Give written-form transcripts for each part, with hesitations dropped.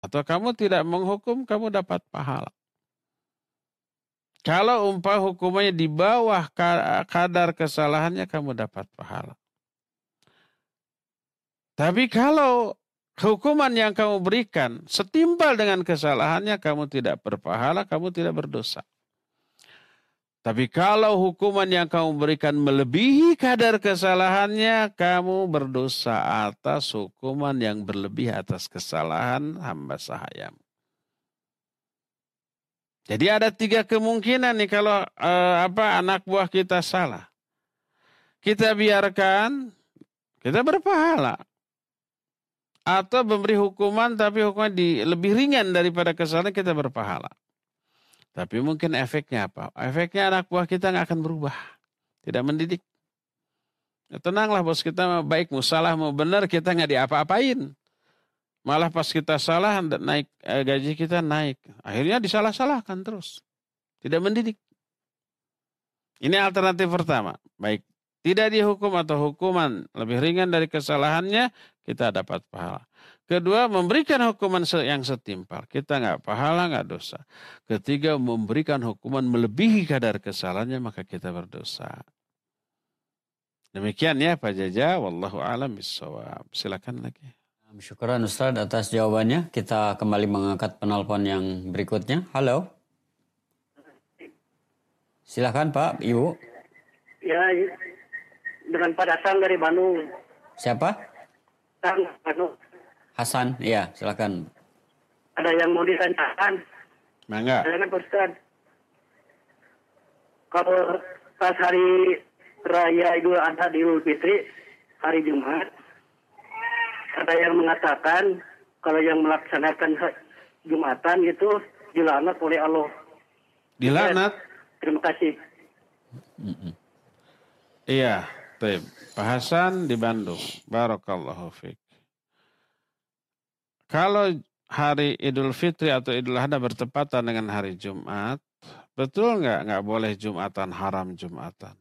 Atau kamu tidak menghukum, kamu dapat pahala. Kalau umpah hukumannya di bawah kadar kesalahannya, kamu dapat pahala. Tapi kalau hukuman yang kamu berikan setimpal dengan kesalahannya, kamu tidak berpahala, kamu tidak berdosa. Tapi kalau hukuman yang kamu berikan melebihi kadar kesalahannya, kamu berdosa atas hukuman yang berlebih atas kesalahan hamba sahayamu. Jadi ada 3 kemungkinan nih kalau anak buah kita salah. Kita biarkan, kita berpahala. Atau memberi hukuman tapi hukuman lebih ringan daripada kesalahan, kita berpahala. Tapi mungkin efeknya apa? Efeknya anak buah kita nggak akan berubah. Tidak mendidik. Ya, tenanglah bos, kita mau baik, mau salah, mau benar, kita nggak diapa-apain. Malah pas kita salah, naik gaji kita naik. Akhirnya disalah-salahkan terus. Tidak mendidik. Ini alternatif pertama. Baik, tidak dihukum atau hukuman lebih ringan dari kesalahannya, kita dapat pahala. Kedua, memberikan hukuman yang setimpal. Kita nggak pahala, nggak dosa. Ketiga, memberikan hukuman melebihi kadar kesalahannya, maka kita berdosa. Demikian ya Pak Jaja. Wallahu a'lam bishawab. Silakan lagi. Syukuran Ustaz atas jawabannya. Kita kembali mengangkat penelpon yang berikutnya. Halo. Silakan Pak, Ibu. Ya, dengan Pak Hasan dari Bandung. Siapa? Bandung. Hasan, iya, silakan. Ada yang mau ditanyakan? Mangga. Silakan Pak Ustaz. Kalau pas hari Raya Idul Adha di Idul Fitri, hari Jumat, ada yang mengatakan kalau yang melaksanakan Jumatan itu dilaknat oleh Allah. Dilaknat? Terima kasih. Iya, baik. Pak Hasan di Bandung. Barakallahu fiik. Kalau hari Idul Fitri atau Idul Adha bertepatan dengan hari Jumat, betul nggak? Nggak boleh Jumatan, haram Jumatan.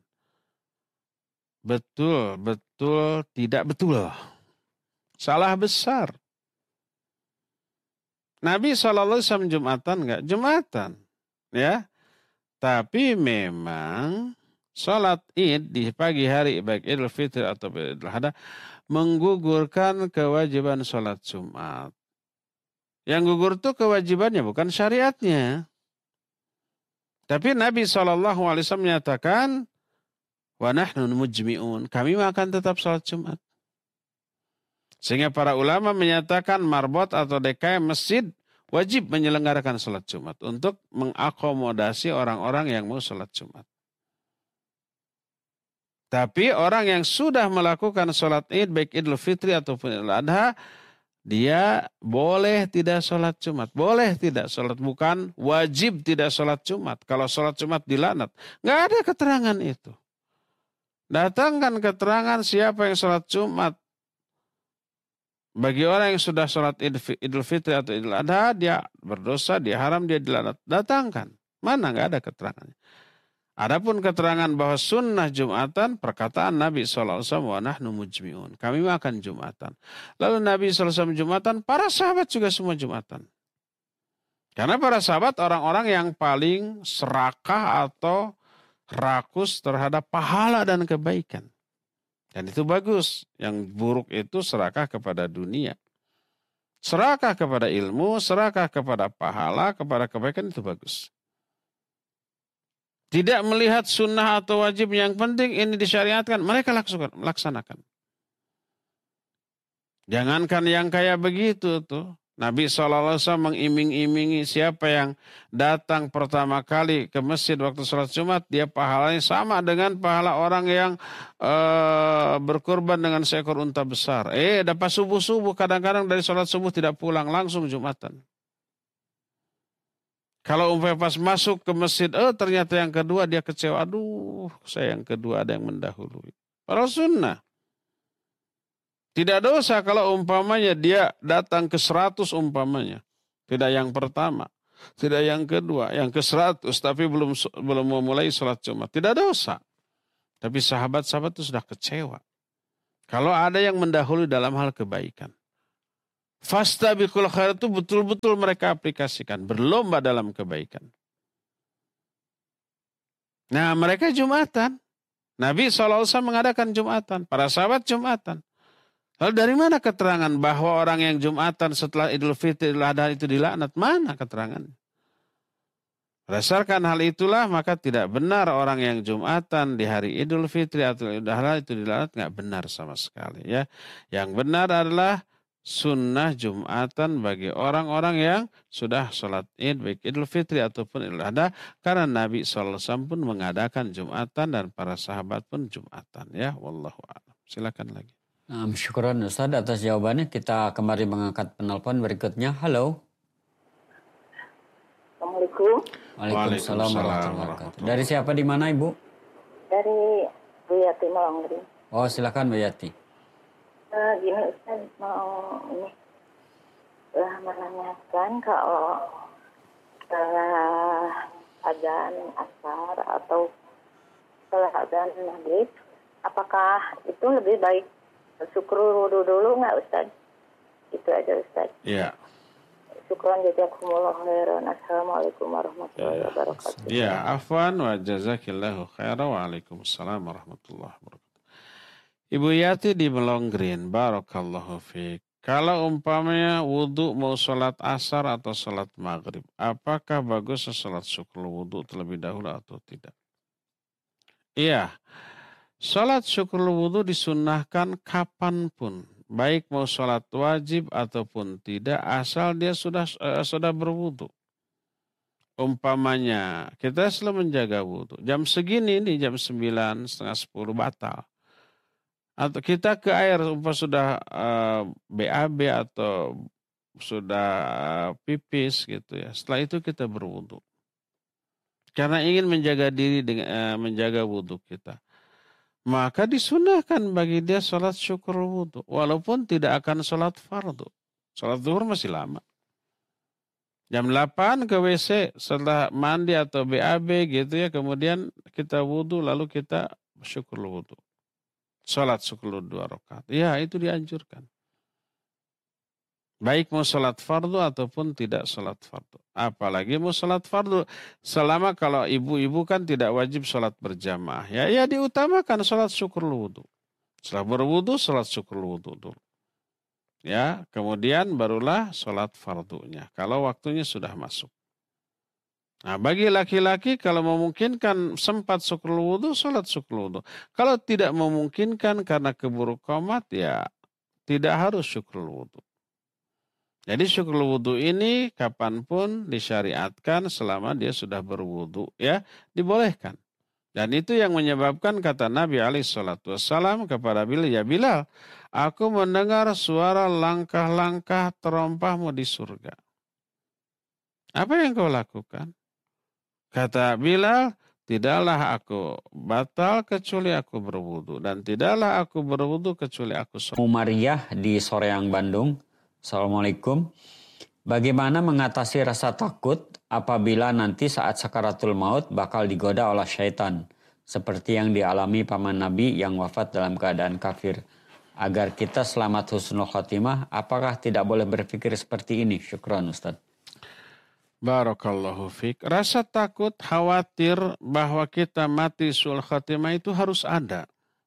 Betul, betul, tidak betul. Salah besar. Nabi SAW Jumatan nggak? Jumatan. Ya. Tapi memang sholat id di pagi hari, baik Idul Fitri atau Idul Adha, menggugurkan kewajiban sholat Jumat. Yang gugur itu kewajibannya, bukan syariatnya. Tapi Nabi SAW menyatakan, wa nahnu mujmi'un, kami akan tetap sholat Jumat. Sehingga para ulama menyatakan marbot atau DKM masjid wajib menyelenggarakan sholat Jumat untuk mengakomodasi orang-orang yang mau sholat Jumat. Tapi orang yang sudah melakukan sholat id, baik Idul Fitri ataupun Idul Adha, dia boleh tidak sholat Jumat. Boleh tidak sholat, bukan wajib tidak sholat Jumat. Kalau sholat Jumat dilaknat. Nggak ada keterangan itu. Datangkan keterangan siapa yang sholat Jumat. Bagi orang yang sudah sholat Idul Fitri atau Idul Adha, dia berdosa, dia haram, dia dilaknat. Datangkan. Mana nggak ada keterangannya. Adapun keterangan bahwa sunnah Jumatan, perkataan Nabi SAW, wa nahnu mujmi'un. Kami makan Jumatan. Lalu Nabi SAW Jumatan, para sahabat juga semua Jumatan. Karena para sahabat orang-orang yang paling serakah atau rakus terhadap pahala dan kebaikan. Dan itu bagus. Yang buruk itu serakah kepada dunia. Serakah kepada ilmu, serakah kepada pahala, kepada kebaikan, itu bagus. Tidak melihat sunnah atau wajib, yang penting ini disyariatkan, mereka laksanakan. Jangankan yang kayak begitu tuh. Nabi SAW mengiming-imingi siapa yang datang pertama kali ke masjid waktu sholat Jumat, dia pahalanya sama dengan pahala orang yang berkorban dengan seekor unta besar. Dapat subuh-subuh, kadang-kadang dari sholat subuh tidak pulang, langsung Jumatan. Kalau umpamanya pas masuk ke masjid, ternyata yang kedua dia kecewa. Aduh, saya yang kedua ada yang mendahului. Padahal sunnah. Tidak dosa kalau umpamanya dia datang ke 100 umpamanya. Tidak yang pertama. Tidak yang kedua. Yang ke 100 tapi belum memulai sholat Jumat. Tidak dosa. Tapi sahabat-sahabat itu sudah kecewa. Kalau ada yang mendahului dalam hal kebaikan. Fastabiqul khairat itu betul-betul mereka aplikasikan. Berlomba dalam kebaikan. Nah mereka Jumatan. Nabi SAW mengadakan Jumatan. Para sahabat Jumatan. Lalu dari mana keterangan bahwa orang yang Jumatan setelah Idul Fitri, Idul Adha itu dilaknat? Mana keterangan? Berdasarkan hal itulah maka tidak benar orang yang Jumatan di hari Idul Fitri atau Idul Adha itu dilaknat, nggak benar sama sekali ya. Yang benar adalah sunnah Jumatan bagi orang-orang yang sudah sholat Id baik Idul Fitri ataupun Idul Adha, karena Nabi SAW pun mengadakan Jumatan dan para sahabat pun Jumatan ya. Wallahu a'lam. Silakan lagi. Syukuran Ustaz atas jawabannya. Kita kembali mengangkat penelpon berikutnya. Halo. Assalamualaikum. Waalaikumsalam warahmatullahi wabarakatuh. Dari siapa, di mana Ibu? Dari Bu Yati Malangri. Oh silakan Bu Yati. Gini Ustaz, mau ini menanyakan kalau setelah adzan asar atau setelah adzan maghrib, apakah itu lebih baik syukur wudu dulu nggak Ustaz? Itu aja Ustaz. Iya. Syukran jazakumullah khairan. Assalamualaikum warahmatullahi wabarakatuh. Ya, afwan wa jazakillahu khairan. Waalaikumsalam warahmatullahi wabarakatuh. Ibu Yati di Melonggrin, barakallahu fiik. Kalau umpamanya wudu mau sholat asar atau sholat maghrib, apakah bagus sholat syukur wudu terlebih dahulu atau tidak? Iya, sholat syukur wudu disunnahkan kapanpun, baik mau sholat wajib ataupun tidak, asal dia sudah berwudu. Umpamanya kita selalu menjaga wudu, jam segini nih, jam 9, setengah 10 batal. Atau kita ke air sudah BAB atau sudah pipis gitu ya. Setelah itu kita berwudu. Karena ingin menjaga diri dengan menjaga wudu kita. Maka disunahkan bagi dia sholat syukur wudu. Walaupun tidak akan sholat fardu. Sholat zuhur masih lama. Jam 8 ke WC setelah mandi atau BAB gitu ya. Kemudian kita wudu lalu kita syukur wudu. Sholat syukur 2 rakaat. Ya itu dianjurkan. Baik mau sholat fardu ataupun tidak sholat fardu. Apalagi mau sholat fardu. Selama kalau ibu-ibu kan tidak wajib sholat berjamaah. Ya diutamakan sholat syukur wudu. Setelah berwudu sholat syukur wudu dulu. Ya kemudian barulah sholat fardunya. Kalau waktunya sudah masuk. Nah bagi laki-laki kalau memungkinkan sempat syukur wudu, sholat syukur wudu. Kalau tidak memungkinkan karena keburu qomat ya tidak harus syukur wudu. Jadi syukur wudu ini kapanpun disyariatkan selama dia sudah berwudu ya dibolehkan. Dan itu yang menyebabkan kata Nabi SAW kepada Bilal, ya Bilal, aku mendengar suara langkah-langkah terompahmu di surga. Apa yang kau lakukan? Kata Bilal, tidaklah aku batal kecuali aku berwudu. Dan tidaklah aku berwudu kecuali aku sholat. Mariah di Soreang, Bandung. Assalamualaikum. Bagaimana mengatasi rasa takut apabila nanti saat sakaratul maut bakal digoda oleh syaitan? Seperti yang dialami paman Nabi yang wafat dalam keadaan kafir. Agar kita selamat husnul khotimah, apakah tidak boleh berpikir seperti ini? Syukran Ustaz. Barakallahu fiik. Rasa takut, khawatir bahwa kita mati sul khatimah itu harus ada.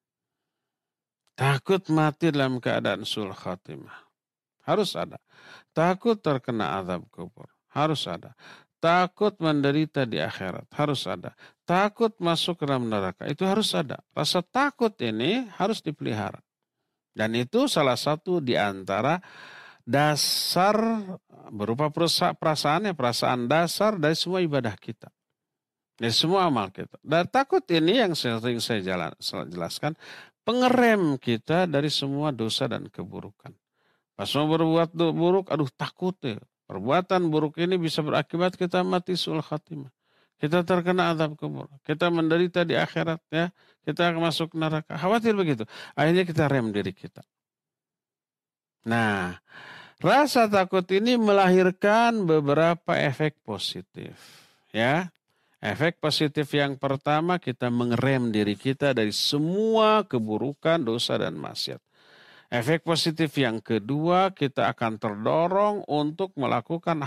Takut mati dalam keadaan sul khatimah. Harus ada. Takut terkena azab kubur. Harus ada. Takut menderita di akhirat. Harus ada. Takut masuk ke dalam neraka. Itu harus ada. Rasa takut ini harus dipelihara. Dan itu salah satu di antara dasar berupa perasaan dasar dari semua ibadah kita. Dari semua amal kita. Dan takut ini yang sering saya jelaskan. Pengerem kita dari semua dosa dan keburukan. Pas mau berbuat buruk, aduh takut ya. Perbuatan buruk ini bisa berakibat kita mati sul khatimah. Kita terkena azab kubur. Kita menderita di akhirat ya. Kita masuk neraka. Khawatir begitu. Akhirnya kita rem diri kita. Nah, rasa takut ini melahirkan beberapa efek positif. Ya, efek positif yang pertama kita mengerem diri kita dari semua keburukan, dosa dan maksiat. Efek positif yang kedua, kita akan terdorong untuk melakukan